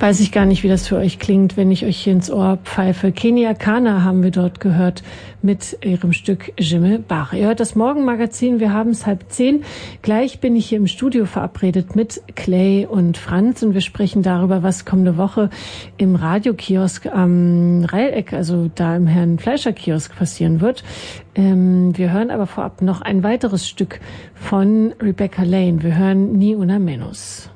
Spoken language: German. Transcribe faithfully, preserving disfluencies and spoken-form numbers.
Weiß ich gar nicht, wie das für euch klingt, wenn ich euch hier ins Ohr pfeife. Kenia Kana haben wir dort gehört mit ihrem Stück Jimme Bach. Ihr hört das Morgenmagazin, wir haben es halb zehn. Gleich bin ich hier im Studio verabredet mit Clay und Franz und wir sprechen darüber, was kommende Woche im Radiokiosk am Reileck, also da im Herrn Fleischer Kiosk passieren wird. Ähm, wir hören aber vorab noch ein weiteres Stück von Rebecca Lane. Wir hören Ni una menos.